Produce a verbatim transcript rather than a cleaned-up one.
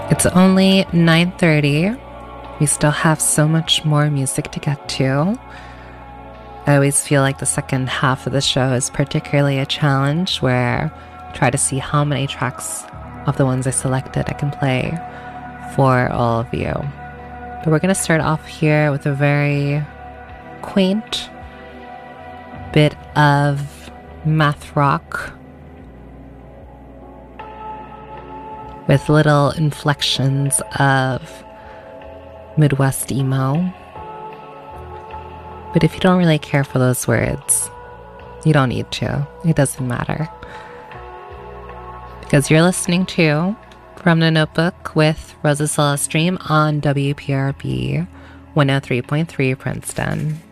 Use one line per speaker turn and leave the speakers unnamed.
It's only nine thirty. We still have so much more music to get to. I always feel like the second half of the show is particularly a challenge where I try to see how many tracks of the ones I selected I can play for all of you. But we're going to start off here with a very quaint bit of math rock with little inflections of Midwest emo. But if you don't really care for those words, you don't need to. It doesn't matter. Because you're listening to From the Notebook with Rosa Sola Stream on W P R B one oh three point three Princeton.